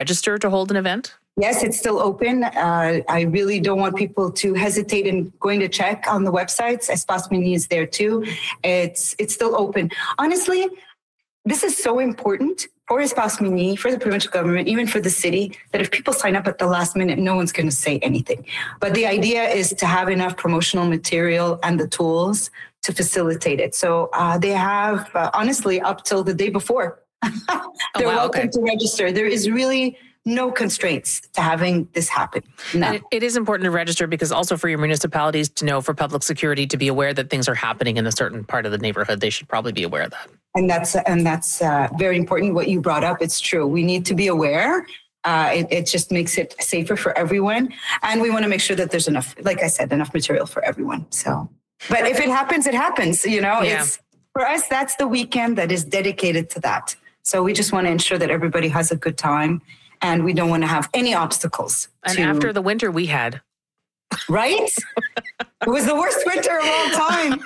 register to hold an event? Yes, it's still open. I really don't want people to hesitate in going to check on the websites. Espace Muni is there too. It's still open. Honestly, this is so important for Espace Muni, for the provincial government, even for the city, that if people sign up at the last minute, no one's going to say anything. But the idea is to have enough promotional material and the tools to facilitate it. So they have, honestly, up till the day before, they're welcome to register. There is really no constraints to having this happen. No. And it is important to register because also for your municipalities to know, for public security to be aware that things are happening in a certain part of the neighborhood. They should probably be aware of that. And that's very important. What you brought up, it's true. We need to be aware. It just makes it safer for everyone. And we want to make sure that there's enough, like I said, enough material for everyone. So, but if it happens, it happens. It's for us, that's the weekend that is dedicated to that. So we just want to ensure that everybody has a good time. And we don't want to have any obstacles. And after the winter we had. Right? It was the worst winter of all time.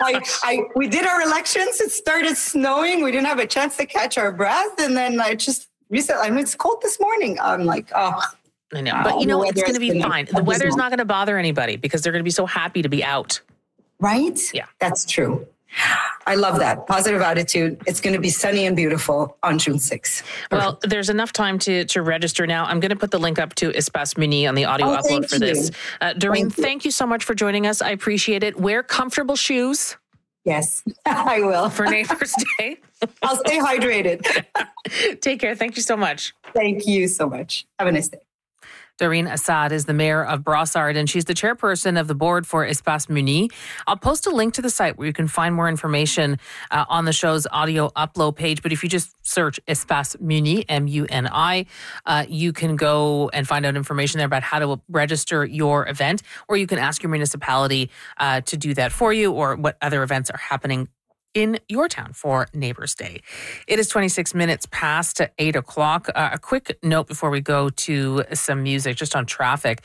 We did our elections. It started snowing. We didn't have a chance to catch our breath. And then it's cold this morning. I'm like, oh. I know. But it's going to be fine. The weather's not going to bother anybody because they're going to be so happy to be out. Right? Yeah. That's true. I love that. Positive attitude. It's going to be sunny and beautiful on June 6th. Well, there's enough time to register now. I'm going to put the link up to Espace Muni on the audio upload for this. Doreen, thank you so much for joining us. I appreciate it. Wear comfortable shoes. Yes, I will. For Neighbors Day. I'll stay hydrated. Take care. Thank you so much. Thank you so much. Have a nice day. Doreen Assad is the mayor of Brossard, and she's the chairperson of the board for Espace Muni. I'll post a link to the site where you can find more information on the show's audio upload page. But if you just search Espace Muni, M-U-N-I, you can go and find out information there about how to register your event, or you can ask your municipality to do that for you, or what other events are happening in your town for Neighbors Day. It is 26 minutes past 8 o'clock. A quick note before we go to some music, just on traffic.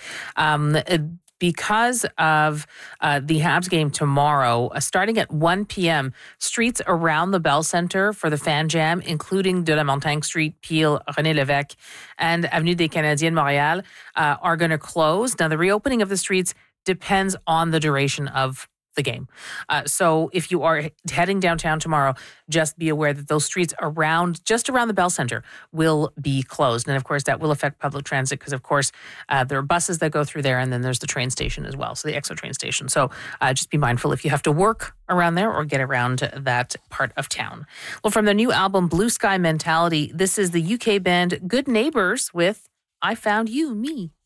Because of the Habs game tomorrow, starting at 1 p.m., streets around the Bell Centre for the Fan Jam, including de la Montagne Street, Peel, René Lévesque, and Avenue des Canadiens Montréal, are going to close. Now, the reopening of the streets depends on the duration of the game. So if you are heading downtown tomorrow, just be aware that those streets just around the Bell Centre will be closed. And of course, that will affect public transit because, of course, there are buses that go through there, and then there's the train station as well, so the EXO train station. So just be mindful if you have to work around there or get around that part of town. Well, from their new album, Blue Sky Mentality, this is the UK band Good Neighbours with I Found You, Me.